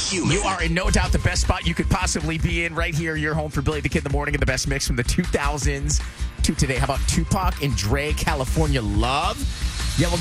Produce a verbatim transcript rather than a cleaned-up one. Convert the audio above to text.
human. You are in no doubt the best spot you could possibly be in right here. You're home for Billy the Kid in the Morning and the best mix from the two thousands to today. How about Tupac and Dre, California Love? Yeah, we'll